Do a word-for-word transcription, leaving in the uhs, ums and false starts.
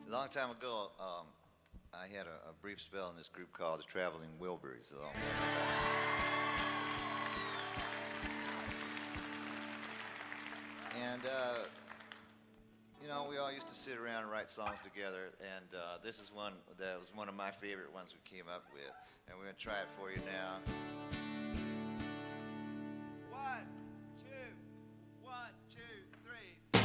A long time ago, um, I had a, a brief spell in this group called the Traveling Wilburys. So. And, uh, you know, we all used to sit around and write songs together, and uh, this is one that was one of my favorite ones we came up with. And we're going to try it for you now.